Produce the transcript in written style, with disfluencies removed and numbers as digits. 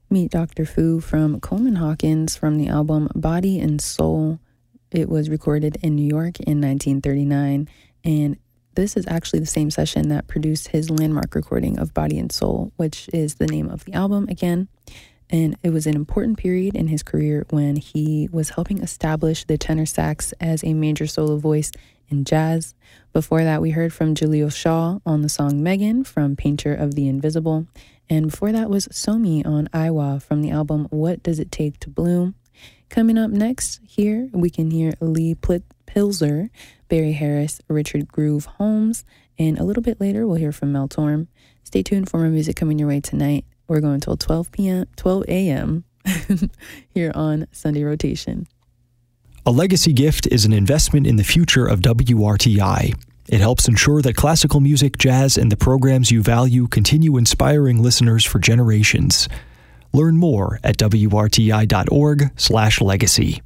Meet Dr. Fu from Coleman Hawkins from the album Body and Soul. It was recorded in New York in 1939, and this is actually the same session that produced his landmark recording of Body and Soul, which is the name of the album again. And it was an important period in his career when he was helping establish the tenor sax as a major solo voice in jazz. Before that, we heard from Jaleel Shaw on the song Megan from Painter of the Invisible. And before that was Somi on Iwa from the album What Does It Take to Bloom. Coming up next here, we can hear Lee Pilzer, Barry Harris, Richard Groove Holmes, and a little bit later we'll hear from Mel Torm. Stay tuned for more music coming your way tonight. We're going till 12 a.m. here on Sunday Rotation. A legacy gift is an investment in the future of WRTI. It helps ensure that classical music, jazz, and the programs you value continue inspiring listeners for generations. Learn more at wrti.org/legacy.